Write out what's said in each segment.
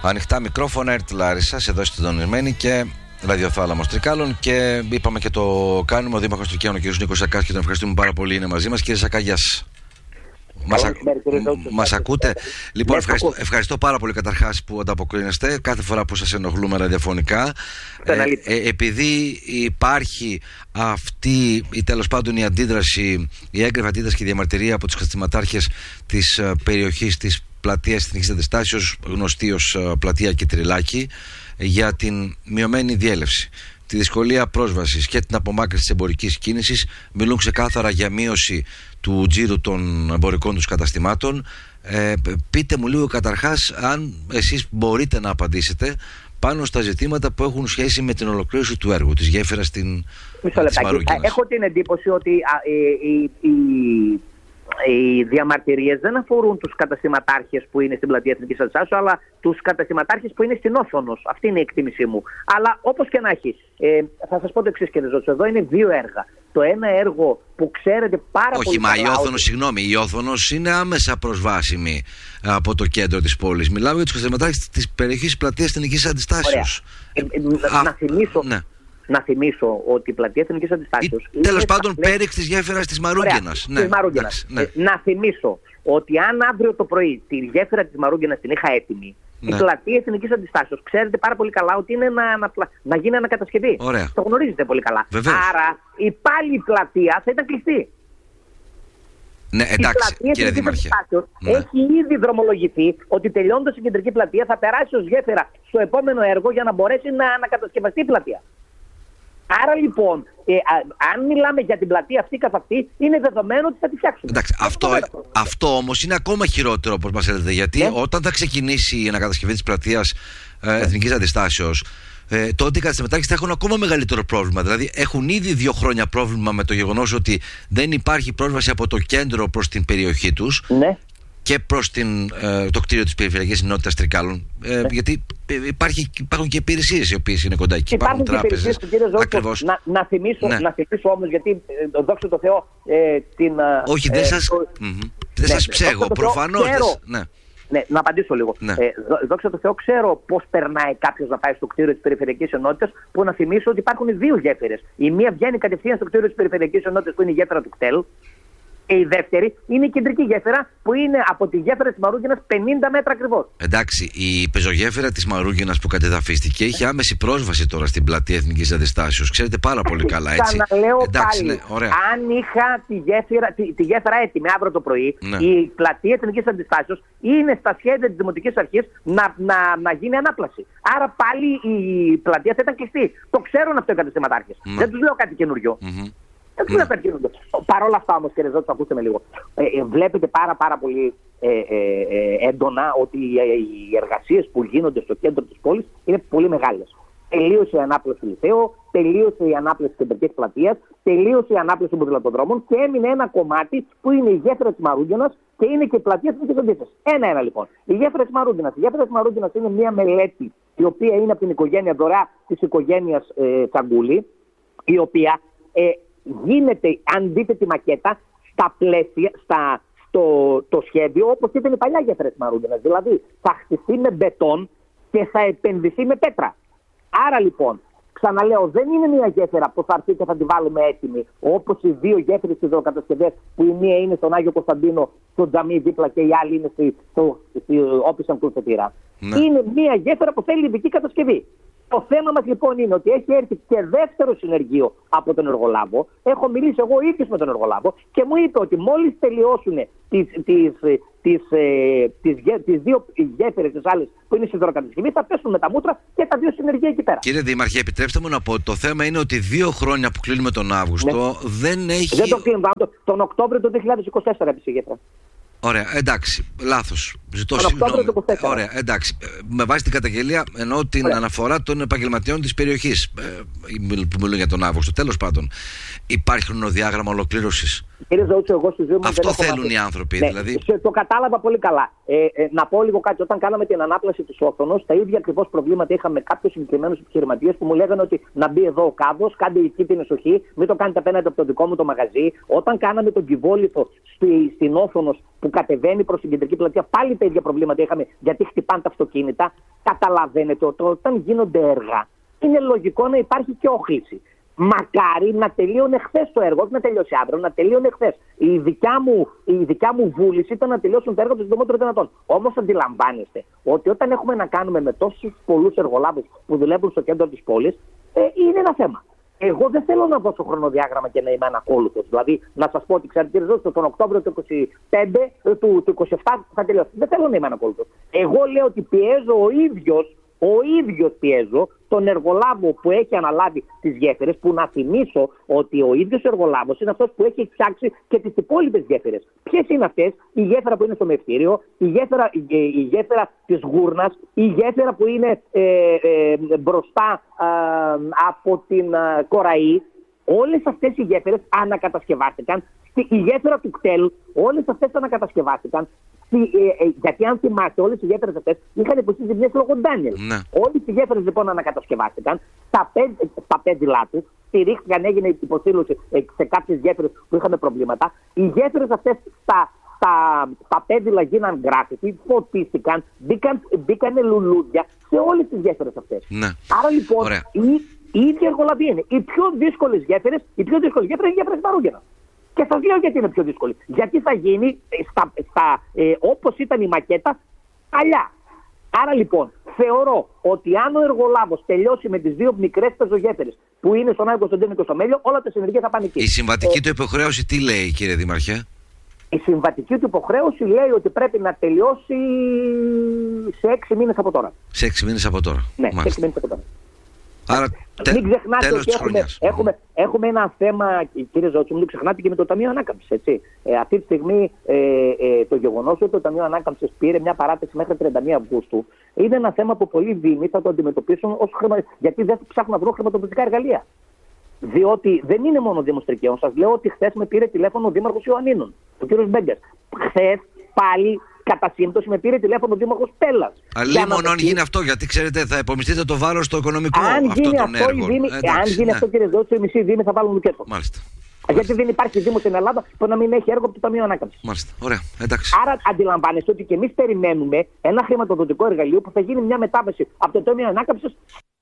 Ανοιχτά μικρόφωνα, ΕΡΤ Λάρισσας, εδώ συντονισμένη και ραδιοθάλαμος Τρικάλων. Και είπαμε και το κάνουμε. Ο Δήμαρχος Τρικαίων, ο κ. Νίκος Σακάς, και τον ευχαριστούμε πάρα πολύ, είναι μαζί μας. Κύριε Σακά, γεια σας. Μας ακούτε? Λοιπόν, ευχαριστώ πάρα πολύ καταρχάς που ανταποκρίνεστε κάθε φορά που σας ενοχλούμε ραδιοφωνικά. Επειδή υπάρχει αυτή η, τέλος πάντων, η αντίδραση, η έγκρεφη αντίδραση και η διαμαρτυρία από τους καταστηματάρχες της περιοχής της πλατείας Εθνικής Αντιστάσεως, γνωστή ως πλατεία Κιτριλάκη, για την μειωμένη διέλευση, τη δυσκολία πρόσβασης και την απομάκρυνση της εμπορικής κίνησης, μιλούν ξεκάθαρα για μείωση του τζίρου των εμπορικών τους καταστημάτων. Πείτε μου λίγο καταρχάς αν εσείς μπορείτε να απαντήσετε πάνω στα ζητήματα που έχουν σχέση με την ολοκλήρωση του έργου της γέφυρας της Μαρούγκινας. Έχω την εντύπωση ότι οι διαμαρτυρίες δεν αφορούν τους καταστηματάρχες που είναι στην πλατεία Εθνικής Αντιστάσεως, αλλά τους καταστηματάρχες που είναι στην Όθωνος. Αυτή είναι η εκτίμησή μου. Αλλά όπως και να έχει, θα σας πω το εξής, κύριε Ζώτσο. Εδώ είναι δύο έργα. Το ένα έργο που ξέρετε πάρα πολύ. Όχι, μα η Όθωνος, συγγνώμη, η Όθωνος είναι άμεσα προσβάσιμη από το κέντρο της πόλης. Μιλάμε για τους καταστηματάρχες της περιοχής πλατείας Εθνικής Αντιστάσεως. Να θυμίσω ότι η πλατεία Εθνικής Αντιστάσεως. Τέλος πάντων, πέριξ της γέφυρας της Μαρούγκινας. Να θυμίσω ότι αν αύριο το πρωί τη γέφυρα της Μαρούγκινας την είχα έτοιμη, η πλατεία Εθνικής Αντιστάσεως, ξέρετε πάρα πολύ καλά ότι είναι να γίνει ανακατασκευή. Ωραία. Το γνωρίζετε πολύ καλά. Βεβαίως. Άρα η πάλι πλατεία θα ήταν κλειστή. Ναι, εντάξει, κύριε Δήμαρχε. Έχει ήδη δρομολογηθεί ότι τελειώνοντας η κεντρική πλατεία θα περάσει ως γέφυρα στο επόμενο έργο για να μπορέσει να ανακατασκευαστεί η πλατεία. Άρα λοιπόν, αν μιλάμε για την πλατεία αυτή καθ' αυτή, είναι δεδομένο ότι θα τη φτιάξουμε. Εντάξει, αυτό όμως είναι ακόμα χειρότερο, όπως μας λέτε, γιατί όταν θα ξεκινήσει η ανακατασκευή της πλατείας Εθνικής Αντιστάσεως, τότε οι καταστηματάρχες θα έχουν ακόμα μεγαλύτερο πρόβλημα. Δηλαδή, έχουν ήδη 2 χρόνια πρόβλημα με το γεγονός ότι δεν υπάρχει πρόσβαση από το κέντρο προς την περιοχή τους. Ναι. Και προς το κτίριο της Περιφερειακής Ενότητας Τρικάλων. Γιατί υπάρχουν και υπηρεσίες οι οποίες είναι κοντά εκεί. Υπάρχουν τράπεζες. Ακριβώς. Να θυμίσω όμως, γιατί δόξα τω Θεώ όχι, δεν σας ψέγω, προφανώς. Ναι, να απαντήσω λίγο. Ναι. Δόξα τω Θεώ, ξέρω πώς περνάει κάποιος να πάει στο κτίριο της Περιφερειακής Ενότητας, που να θυμίσω ότι υπάρχουν 2 γέφυρες. Η μία βγαίνει κατευθείαν στο κτίριο της Περιφερειακής Ενότητας, που είναι η γέφυρα του ΚΤΕΛ. Και η δεύτερη είναι η κεντρική γέφυρα, που είναι από τη γέφυρα της Μαρούγκινας 50 μέτρα ακριβώς. Εντάξει, η πεζογέφυρα της Μαρούγκινας που κατεδαφίστηκε είχε άμεση πρόσβαση τώρα στην πλατεία Εθνικής Αντιστάσεως. Ξέρετε πάρα πολύ καλά, έτσι. Ξαναλέω πάλι, αν είχα τη γέφυρα έτοιμη αύριο το πρωί, η πλατεία Εθνικής Αντιστάσεως είναι στα σχέδια της Δημοτικής Αρχής να γίνει ανάπλαση. Άρα πάλι η πλατεία θα ήταν κλειστή. Το ξέρουν αυτό οι καταστηματάρχες. Δεν τους λέω κάτι καινούριο. Παρ' όλα αυτά όμως, κύριε Ζώτσο, ακούστε με λίγο. Βλέπετε πάρα πολύ έντονα ότι οι εργασίες που γίνονται στο κέντρο της πόλης είναι πολύ μεγάλες. Τελείωσε η ανάπλαση του Λυθέου, τελείωσε η ανάπλαση της κεντρικής πλατείας, τελείωσε η ανάπλαση των ποδηλατοδρόμων και έμεινε ένα κομμάτι που είναι η γέφυρα της Μαρούγκινας και είναι και η πλατεία της Εθνικής Αντίστασης. Ένα λοιπόν. Η γέφυρα της Μαρούγκινας. Η γέφυρα της Μαρούγκινας είναι μια μελέτη η οποία είναι από την οικογένεια δωρεά της οικογένειας Τσαγκούλη, η οποία γίνεται, αν δείτε τη μακέτα, στα πλαίσια, το σχέδιο όπως ήταν η παλιά γέφυρα της Μαρούγκινας. Δηλαδή θα χτιστεί με μπετόν και θα επενδυθεί με πέτρα. Άρα λοιπόν, ξαναλέω, δεν είναι μια γέφυρα που θα έρθει και θα τη βάλουμε έτοιμη, όπως οι 2 γέφυρες της υδροκατασκευές, που η μία είναι στον Άγιο Κωνσταντίνο, στο τζαμί δίπλα, και η άλλη είναι στη Όπισαν Κουρφετήρα. Είναι μια γέφυρα που θέλει ειδική κατασκευή. Το θέμα μας λοιπόν είναι ότι έχει έρθει και δεύτερο συνεργείο από τον εργολάβο. Έχω μιλήσει εγώ ίδιος με τον εργολάβο και μου είπε ότι μόλις τελειώσουν τις 2 γέφυρες τις άλλες που είναι στη υδροκατασκευή, θα πέσουν με τα μούτρα και τα 2 συνεργεία εκεί πέρα. Κύριε Δήμαρχε, επιτρέψτε μου να πω, το θέμα είναι ότι 2 χρόνια που κλείνουμε τον Αύγουστο δεν έχει. Δεν το κλείνουμε. Τον Οκτώβριο του 2024 έπεισε η γέφυρα. Ωραία, εντάξει, λάθος. Ζητώ συγγνώμη. Ωραία, εντάξει. Με βάση την καταγγελία, εννοώ την αναφορά των επαγγελματιών της περιοχής που μιλούν για τον Αύγουστο. Τέλος πάντων, υπάρχει χρονοδιάγραμμα ολοκλήρωσης? Κύριε Ζώτσο, εγώ στη ζωή μου αυτό θέλουν οι άνθρωποι. Ναι, δηλαδή. Το κατάλαβα πολύ καλά. Να πω λίγο κάτι. Όταν κάναμε την ανάπλαση της Όθωνος, τα ίδια ακριβώς προβλήματα είχαμε με κάποιους συγκεκριμένους επιχειρηματίες που μου λέγανε ότι να μπει εδώ ο κάδος, κάντε εκεί την εσοχή, μην το κάνετε απέναντι από το δικό μου το μαγαζί. Όταν κάναμε τον κυβόλιθο στην Όθωνος που κατεβαίνει προς την κεντρική πλατεία, πάλι τα ίδια προβλήματα είχαμε, γιατί χτυπάνε τα αυτοκίνητα. καταλαβαίνετε ότι όταν γίνονται έργα είναι λογικό να υπάρχει και όχληση. Μακάρι να τελείωνε χθες το έργο, όχι να τελειώσει αύριο, να τελείωνε χθες. Η δικιά μου βούληση ήταν να τελειώσουν τα έργα των συντομότερων δυνατών. Όμως αντιλαμβάνεστε ότι όταν έχουμε να κάνουμε με τόσους πολλούς εργολάβους που δουλεύουν στο κέντρο της πόλης, είναι ένα θέμα. Εγώ δεν θέλω να δώσω χρονοδιάγραμμα και να είμαι ανακόλουθος. Δηλαδή, να σας πω ότι ξέρετε, κύριε Ζώστο, τον Οκτώβριο του 25, του 27 θα τελειώσει. Δεν θέλω να είμαι ανακόλουθος. Εγώ λέω ότι πιέζω ο ίδιος πιέζω τον εργολάβο που έχει αναλάβει τις γέφυρες, που να θυμίσω ότι ο ίδιος εργολάβος είναι αυτός που έχει φτιάξει και τις υπόλοιπες γέφυρες. Ποιες είναι αυτές? Η γέφυρα που είναι στο Μευτήριο, η γέφυρα της Γούρνας, η γέφυρα που είναι μπροστά από την Κοραή. Όλες αυτές οι γέφυρες ανακατασκευάστηκαν. Η γέφυρα του κτέλ, όλες αυτές ανακατασκευάστηκαν. Γιατί αν θυμάστε, όλες οι γέφυρες αυτές είχαν υποστεί ζημιές λόγω Ντάνιελ. Ναι. Όλες οι γέφυρες λοιπόν ανακατασκευάστηκαν. Τα πέντυλά τους στηρίχθηκαν, έγινε υποστήλωση σε κάποιες γέφυρες που είχαν προβλήματα. Οι γέφυρες αυτές τα πέντυλα γίναν γκράφιτι, φωτίστηκαν, μπήκαν λουλούδια σε όλες τις γέφυρες αυτές. Ναι. Άρα λοιπόν η ίδια εργολαβία είναι. Οι πιο δύσκολες γέφυρες είναι οι γέφυρες Μαρούγενας. Και σας λέω γιατί είναι πιο δύσκολη. Γιατί θα γίνει όπως ήταν η μακέτα παλιά. Άρα λοιπόν θεωρώ ότι αν ο εργολάβος τελειώσει με τις δύο μικρές πεζογέφυρες που είναι στον Άγιο Κωνσταντίνο και στο Μέλιο, όλα τα συνεργεία θα πάνε εκεί. Η συμβατική του υποχρέωση τι λέει, κύριε Δήμαρχε? Η συμβατική του υποχρέωση λέει ότι πρέπει να τελειώσει σε 6 μήνες από τώρα. Σε 6 μήνες από τώρα. Ναι, σε 6 μήνες από τώρα. Άρα μην ξεχνάτε ότι έχουμε ένα θέμα, κύριε Ζώτσου, μην ξεχνάτε και με το Ταμείο Ανάκαμψης. Αυτή τη στιγμή το γεγονός ότι το Ταμείο Ανάκαμψης πήρε μια παράταση μέχρι 31 Αυγούστου είναι ένα θέμα που πολλοί δήμοι θα το αντιμετωπίσουν ως γιατί δεν ψάχνουν να βρουν χρηματοδοτικά εργαλεία. Διότι δεν είναι μόνο ο Δήμος Τρικαίων. Σας λέω ότι χθες με πήρε τηλέφωνο ο Δήμαρχος Ιωαννίνων, ο κύριος Μπέγκας. Χθες πάλι κατά σύμπτωση με πήρε τηλέφωνο ο Δήμαρχος Πέλλας. Αλλήμον αν γίνει αυτό, γιατί ξέρετε θα υπομειστείτε το βάρος στο οικονομικό αυτών των έργων. Αν γίνει αυτό, κύριε Ζώτσου, οι μισοί δήμοι θα βάλουν λουκέτο. Μάλιστα. Γιατί δεν υπάρχει δήμος στην Ελλάδα που να μην έχει έργο από το Ταμείο Ανάκαμψης. Μάλιστα. Ωραία. Εντάξει. Άρα αντιλαμβάνεστε ότι και εμείς περιμένουμε ένα χρηματοδοτικό εργαλείο που θα γίνει μια μετάβαση από το Ταμείο Ανάκαμψης.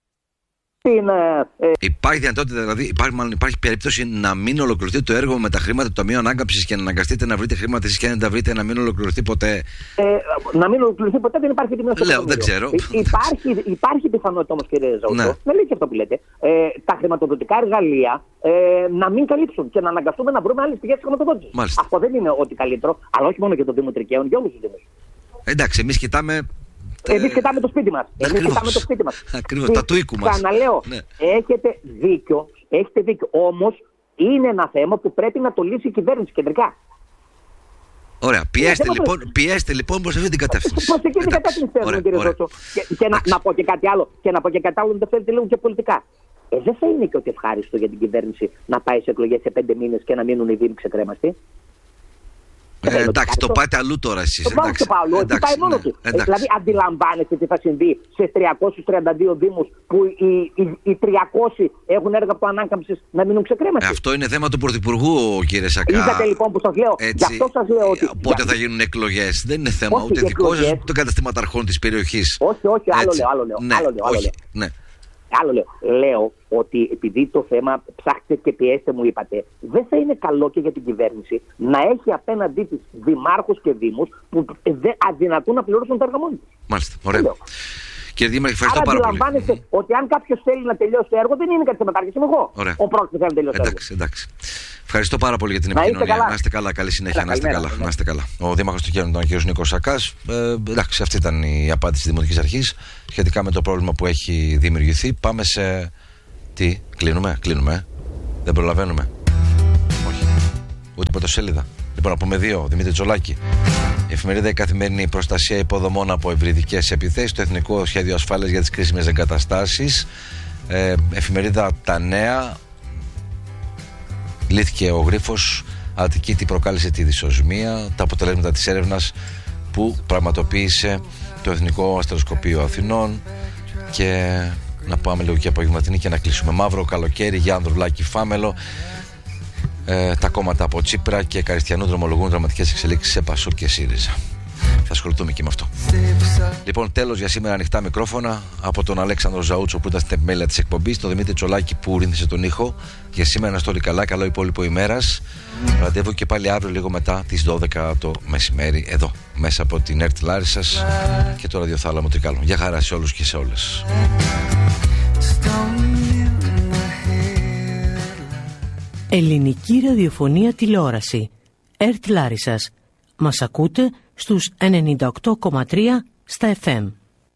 Υπάρχει δυνατότητα, δηλαδή υπάρχει περίπτωση να μην ολοκληρωθεί το έργο με τα χρήματα του Ταμείου Ανάκαμψης και να αναγκαστείτε να βρείτε χρήματα εσείς και να τα βρείτε, να μην ολοκληρωθεί ποτέ? Να μην ολοκληρωθεί ποτέ δεν υπάρχει τιμή. Λέω, δεν ξέρω. Υπάρχει πιθανότητα όμως, κύριε Ζώτσο, να λέει και αυτό που λέτε, τα χρηματοδοτικά εργαλεία να μην καλύψουν και να αναγκαστούμε να βρούμε άλλες πηγές χρηματοδότησης. Αυτό δεν είναι ό,τι καλύτερο, αλλά όχι μόνο για τον Δήμο Τρικαίων, για όλους τους Δήμους. Εντάξει, εμείς κοιτάμε. Εμείς κοιτάμε το σπίτι μας. Ακριβώς, τα του οίκου μας. Ξαναλέω, έχετε δίκιο. Όμως είναι ένα θέμα που πρέπει να το λύσει η κυβέρνηση κεντρικά. Ωραία. Πιέστε λοιπόν προς αυτή την κατεύθυνση. Προς εκείνη την κατεύθυνση, κύριε Ζώτσο. Και να πω και κάτι άλλο. Δεν θέλετε λίγο και πολιτικά. Δεν θα είναι και ότι ευχάριστο για την κυβέρνηση να πάει σε εκλογές σε 5 μήνες και να μείνουν οι δήμοι ξεκρέμαστοι. Εντάξει, το πάτε αλλού τώρα εσείς. Το πάω αλλού, όχι πάει μόνο του. Δηλαδή αντιλαμβάνεστε τι θα συμβεί σε 332 δήμους που οι 300 έχουν έργα από ανάκαμψης να μείνουν ξεκρέμαστοι. Αυτό είναι θέμα του Πρωθυπουργού, κύριε Σακά. Είδατε λοιπόν που σας λέω. Γι' αυτό σας λέω ότι. Πότε θα γίνουν εκλογές? Δεν είναι θέμα ούτε δικό σας ούτε των καταστηματαρχών της περιοχής. Όχι, άλλο λέω. Άλλο λέω ότι επειδή το θέμα ψάχτε και πιέστε μου είπατε, δεν θα είναι καλό και για την κυβέρνηση να έχει απέναντί της δημάρχους και δήμους που αδυνατούν να πληρώσουν τα έργα μόνοι τους. Μάλιστα, ωραία. Κύριε Δήμαρχε, ευχαριστώ πάρα πολύ. Αντιλαμβάνεστε ότι αν κάποιος θέλει να τελειώσει το έργο δεν είναι κάτι μετάρχηση, είμαι εγώ. Ο πρώτος που θέλει να τελειώσει το έργο. Εντάξει. Ευχαριστώ πάρα πολύ για την επικοινωνία. Να είστε καλά. Καλή συνέχεια. Να είστε καλά. Ο Δήμαρχος του Κέρνου ήταν ο κ. Νίκος Σακάς. Εντάξει, αυτή ήταν η απάντηση της Δημοτικής Αρχής σχετικά με το πρόβλημα που έχει δημιουργηθεί. Πάμε σε. Τι, κλείνουμε. Δεν προλαβαίνουμε. Όχι. Ούτε πρωτοσέλιδα. Λοιπόν, να πούμε δύο. Δημήτρη Τζολάκη. Η εφημερίδα Η Καθημερινή, προστασία υποδομών από ευρυδικές επιθέσεις, το Εθνικό Σχέδιο Ασφάλειας για τις κρίσιμες εγκαταστάσεις. Εφημερίδα Τα Νέα. Λύθηκε ο γρίφος Αττική, τι προκάλεσε τη δυσοσμία, τα αποτελέσματα της έρευνας που πραγματοποίησε το Εθνικό Αστεροσκοπείο Αθηνών. Και να πάμε λίγο και απογευματινή και να κλείσουμε. Μαύρο καλοκαίρι για Ανδρουλάκη Φάμελο. Τα κόμματα από Τσίπρα και Καριστιανού δρομολογούν δραματικές εξελίξεις σε Πασόκ και ΣΥΡΙΖΑ. θα ασχοληθούμε και με αυτό. Λοιπόν, τέλος για σήμερα ανοιχτά μικρόφωνα από τον Αλέξανδρο Ζαούτσο που ήταν στην επιμέλεια της εκπομπής, τον Δημήτρη Τσολάκη που ρύνθησε τον ήχο. Για σήμερα να είστε όλοι καλά, καλό υπόλοιπο ημέρας. Ραντεβού και πάλι αύριο λίγο μετά τις 12 το μεσημέρι εδώ μέσα από την ΕΡΤ Λάρισσας και το ραδιοθάλαμο Τρικάλων. Γεια χαρά σε όλους και σε όλες. Ελληνική ραδιοφωνία τηλεόραση ΕΡΤ Λάρισσας. Μας ακούτε στους 98,3 στα FM.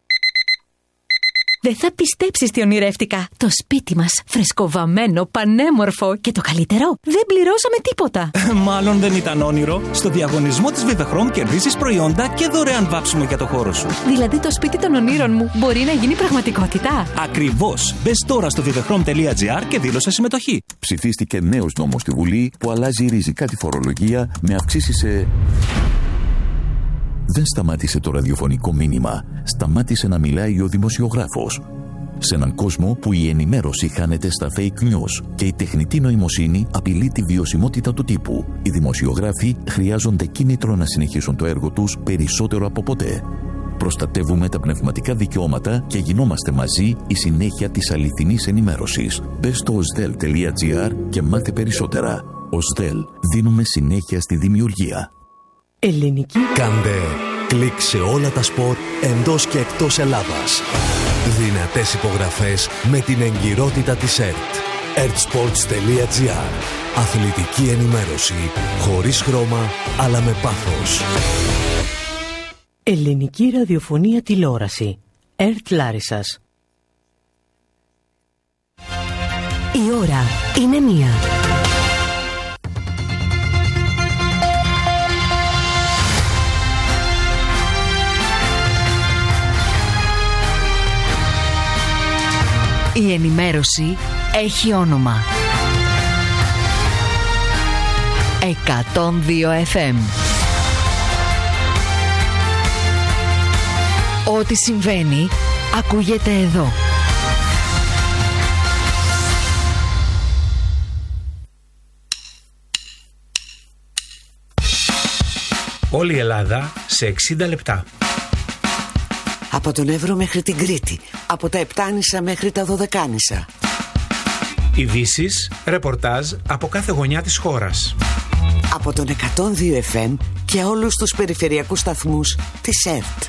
Δεν θα πιστέψεις τι ονειρεύτηκα. Το σπίτι μας, φρεσκοβαμμένο, πανέμορφο και το καλύτερο, δεν πληρώσαμε τίποτα. Μάλλον δεν ήταν όνειρο. Στο διαγωνισμό της Vivechrom κερδίζεις προϊόντα και δωρεάν βάψιμο για το χώρο σου. Δηλαδή το σπίτι των ονείρων μου μπορεί να γίνει πραγματικότητα. Ακριβώς. Μπες τώρα στο vivechrom.gr και δήλωσε συμμετοχή. Ψηφίστηκε νέος νόμος στη Βουλή που αλλάζει ριζικά τη φορολογία με αυξήσεις σε... Δεν σταμάτησε το ραδιοφωνικό μήνυμα. Σταμάτησε να μιλάει ο δημοσιογράφος. Σε έναν κόσμο που η ενημέρωση χάνεται στα fake news και η τεχνητή νοημοσύνη απειλεί τη βιωσιμότητα του τύπου, οι δημοσιογράφοι χρειάζονται κίνητρο να συνεχίσουν το έργο τους περισσότερο από ποτέ. Προστατεύουμε τα πνευματικά δικαιώματα και γινόμαστε μαζί η συνέχεια της αληθινής ενημέρωσης. Μπες στο osdel.gr και μάθε περισσότερα. Osdel. Δίνουμε συνέχεια στη δημιουργία. Ελληνική. Κάντε κλικ σε όλα τα σπορ εντός και εκτός Ελλάδας. Δυνατές υπογραφές με την εγκυρότητα της ΕΡΤ. ertsports.gr. Αθλητική ενημέρωση χωρίς χρώμα αλλά με πάθος. Ελληνική ραδιοφωνία τηλεόραση ΕΡΤ Λάρισσας. Η ώρα είναι 1. Η ενημέρωση έχει όνομα. 102 FM. Ό,τι συμβαίνει ακούγεται εδώ. Όλη η Ελλάδα σε 60 λεπτά. Από τον Εύρο μέχρι την Κρήτη. Από τα Επτάνησα μέχρι τα Δωδεκάνησα. Ειδήσεις, ρεπορτάζ από κάθε γωνιά της χώρας. Από τον 102 FM και όλους τους περιφερειακούς σταθμούς της ΕΡΤ.